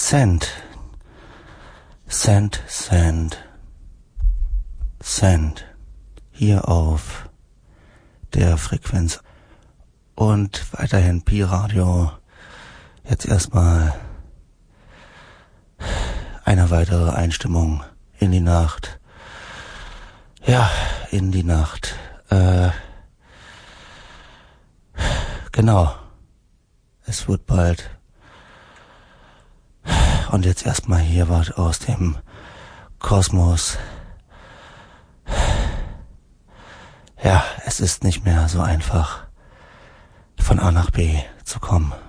Send. Send, send. Send. Hier auf der Frequenz. Und weiterhin Pi-Radio. Jetzt erstmal eine weitere Einstimmung in die Nacht. Ja, in die Nacht. Genau. Es wird bald. Und jetzt erstmal hier was aus dem Kosmos. Ja, es ist nicht mehr so einfach, von A nach B zu kommen.